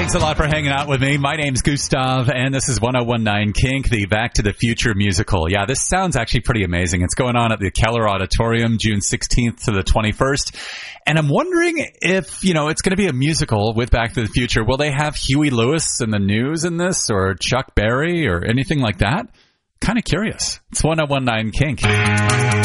Thanks a lot for hanging out with me. My name's Gustav, and this is 1019 Kink, the Back to the Future musical. Yeah, this sounds actually pretty amazing. It's going on at the Keller Auditorium, June 16th to the 21st. And I'm wondering if, it's going to be a musical with Back to the Future. Will they have Huey Lewis and the News in this, or Chuck Berry, or anything like that? Kind of curious. It's 1019 Kink.